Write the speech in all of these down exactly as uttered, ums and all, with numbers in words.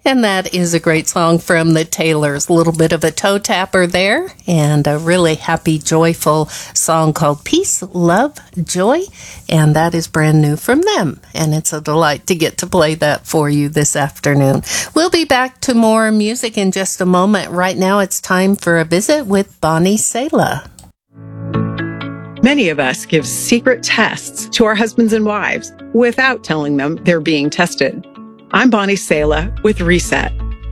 And that is a great song from the Taylors. A little bit of a toe tapper there, and a really happy, joyful song called Peace, Love, Joy. And that is brand new from them. And it's a delight to get to play that for you this afternoon. We'll be back to more music in just a moment. Right now, it's time for a visit with Bonnie Sala. Many of us give secret tests to our husbands and wives without telling them they're being tested. I'm Bonnie Sala with Reset.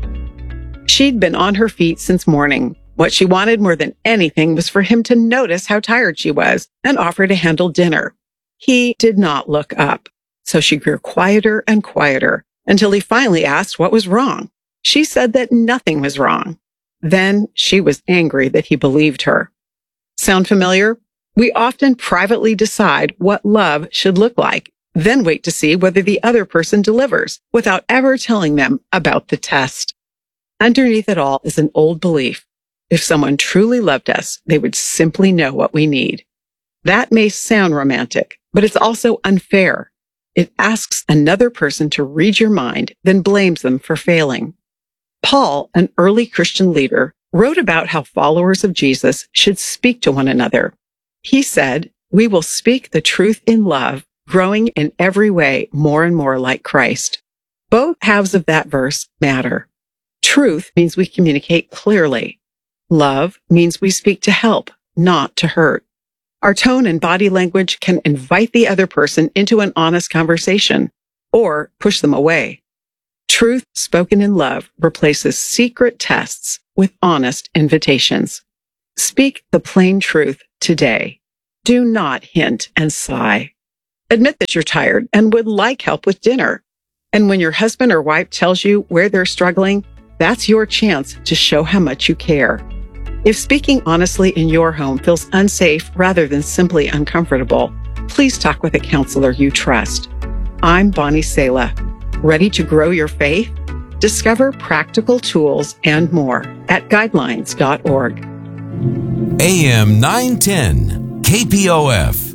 She'd been on her feet since morning. What she wanted more than anything was for him to notice how tired she was and offer to handle dinner. He did not look up, so she grew quieter and quieter until he finally asked what was wrong. She said that nothing was wrong. Then she was angry that he believed her. Sound familiar? We often privately decide what love should look like, then wait to see whether the other person delivers without ever telling them about the test. Underneath it all is an old belief. If someone truly loved us, they would simply know what we need. That may sound romantic, but it's also unfair. It asks another person to read your mind, then blames them for failing. Paul, an early Christian leader, wrote about how followers of Jesus should speak to one another. He said, "We will speak the truth in love, growing in every way more and more like Christ." Both halves of that verse matter. Truth means we communicate clearly. Love means we speak to help, not to hurt. Our tone and body language can invite the other person into an honest conversation or push them away. Truth spoken in love replaces secret tests with honest invitations. Speak the plain truth today. Do not hint and sigh. Admit that you're tired and would like help with dinner. And when your husband or wife tells you where they're struggling, that's your chance to show how much you care. If speaking honestly in your home feels unsafe rather than simply uncomfortable, please talk with a counselor you trust. I'm Bonnie Sala. Ready to grow your faith? Discover practical tools and more at guidelines dot org. A M nine ten, K P O F.